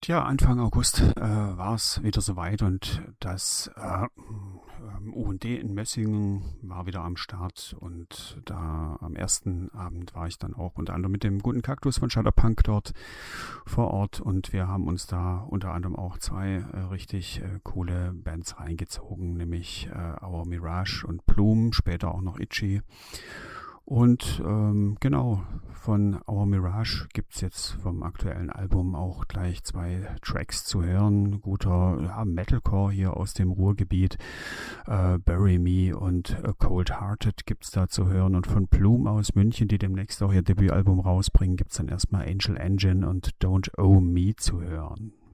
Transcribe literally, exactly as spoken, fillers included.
Tja, Anfang August äh, war es wieder soweit und das äh, ähm, U und D in Messingen war wieder am Start und da am ersten Abend war ich dann auch unter anderem mit dem guten Kaktus von Shutterpunk dort vor Ort und wir haben uns da unter anderem auch zwei äh, richtig äh, coole Bands reingezogen, nämlich äh, Our Mirage und Plume, später auch noch Itchy. Und ähm, genau, von Our Mirage gibt es jetzt vom aktuellen Album auch gleich zwei Tracks zu hören. Guter ja, Metalcore hier aus dem Ruhrgebiet. Äh, Bury Me und äh, Cold Hearted gibt es da zu hören. Und von Plume aus München, die demnächst auch ihr Debütalbum rausbringen, gibt es dann erstmal Angel Engine und Don't Owe Me zu hören.